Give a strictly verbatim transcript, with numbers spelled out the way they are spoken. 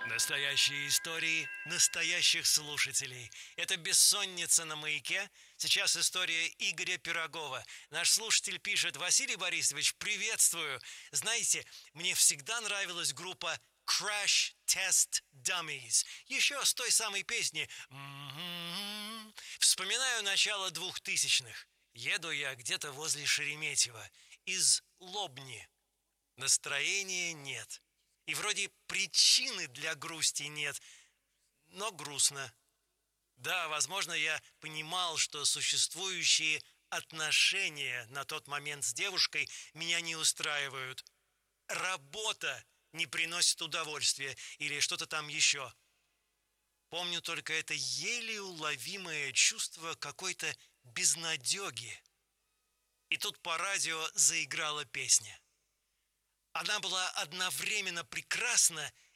Настоящие истории настоящих слушателей. Это «Бессонница на маяке». Сейчас история Игоря Пирогова. Наш слушатель пишет: Василий Борисович, приветствую. Знаете, мне всегда нравилась группа Crash Test Dummies. Еще с той самой песни. М-м-м. Вспоминаю начало двухтысячных. Еду я где-то возле Шереметьево. Из Лобни. Настроения нет. И вроде причины для грусти нет, но грустно. Да, возможно, я понимал, что существующие отношения на тот момент с девушкой меня не устраивают. Работа не приносит удовольствия или что-то там еще. Помню только это еле уловимое чувство какой-то безнадеги. И тут по радио заиграла песня. Она была одновременно прекрасна